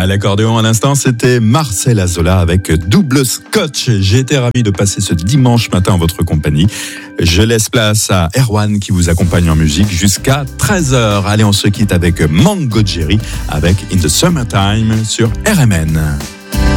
À l'accordéon, à l'instant, c'était Marcel Azola avec Double Scotch. J'ai été ravi de passer ce dimanche matin en votre compagnie. Je laisse place à Erwan qui vous accompagne en musique jusqu'à 13h. Allez, on se quitte avec Mango Jerry avec In the Summertime sur RMN.